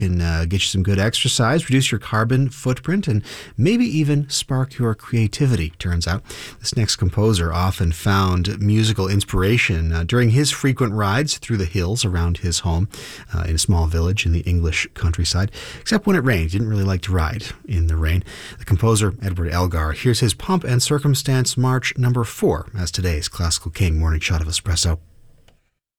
can get you some good exercise, reduce your carbon footprint, and maybe even spark your creativity, turns out. This next composer often found musical inspiration during his frequent rides through the hills around his home in a small village in the English countryside, except when it rained. He didn't really like to ride in the rain. The composer, Edward Elgar, here's his Pomp and Circumstance March number 4 as today's Classical King Morning Shot of Espresso.